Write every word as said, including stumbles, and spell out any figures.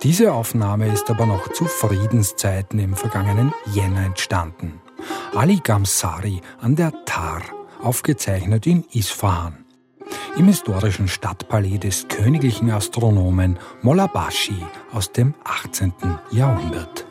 Diese Aufnahme ist aber noch zu Friedenszeiten im vergangenen Jänner entstanden. Ali Gamsari an der Tar, aufgezeichnet in Isfahan. Im historischen Stadtpalais des königlichen Astronomen Mollabashi aus dem achtzehnten Jahrhundert.